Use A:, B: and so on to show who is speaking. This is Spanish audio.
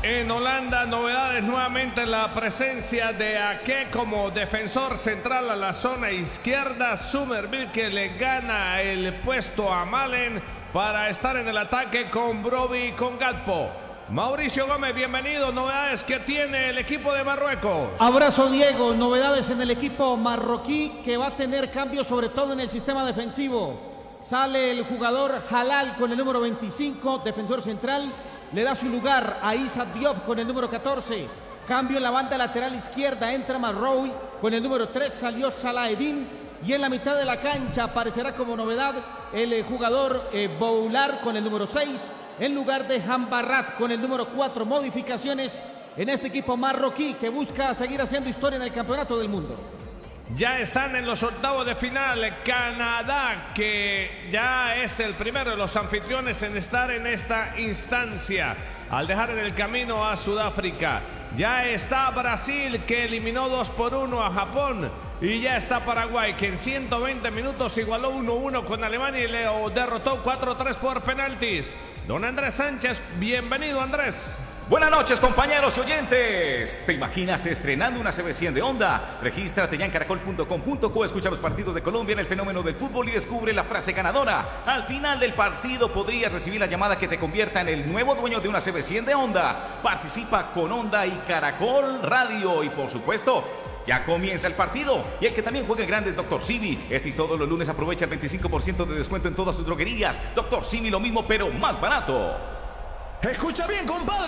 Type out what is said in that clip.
A: En Holanda, novedades nuevamente en la presencia de Ake como defensor central a la zona izquierda. Summerville que le gana el puesto a Malen para estar en el ataque con Brobbey y con Gakpo. Mauricio Gómez, bienvenido. Novedades que tiene el equipo de Marruecos.
B: Abrazo, Diego. Novedades en el equipo marroquí que va a tener cambios sobre todo en el sistema defensivo. Sale el jugador Halal con el número 25, defensor central. Le da su lugar a Issa Diop con el número 14. Cambio en la banda lateral izquierda. Entra Marroui con el número 3. Salió Salahedin. Y en la mitad de la cancha aparecerá como novedad el jugador Boular con el número 6. En lugar de Hambarrat con el número 4. Modificaciones en este equipo marroquí que busca seguir haciendo historia en el campeonato del mundo.
A: Ya están en los octavos de final Canadá, que ya es el primero de los anfitriones en estar en esta instancia, al dejar en el camino a Sudáfrica. Ya está Brasil, que eliminó 2-1 a Japón. Y ya está Paraguay, que en 120 minutos igualó 1-1 con Alemania y le derrotó 4-3 por penaltis. Don Andrés Sánchez, bienvenido, Andrés.
C: Buenas noches, compañeros y oyentes. ¿Te imaginas estrenando una CB100 de Honda? Regístrate ya en caracol.com.co, escucha los partidos de Colombia en el fenómeno del fútbol y descubre la frase ganadora. Al final del partido podrías recibir la llamada que te convierta en el nuevo dueño de una CB100 de Honda. Participa con Honda y Caracol Radio y, por supuesto, ya comienza el partido. Y el que también juega en grande es Dr. Simi. Este y todos los lunes aprovecha el 25% de descuento en todas sus droguerías. Dr. Simi, lo mismo pero más barato.
D: Escucha bien, compadre.